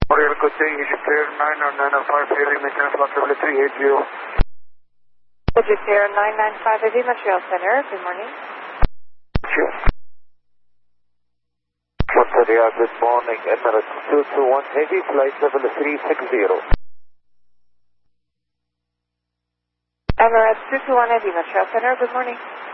Oriel, good day. Is clear 90905 Haley, maintenance block 380. Digit Clear 995 AV Montreal Center. Good morning. Montreal, good morning. Emirates 221 Heavy, flight level 360. Emirates 221 AV Montreal Center. Good morning.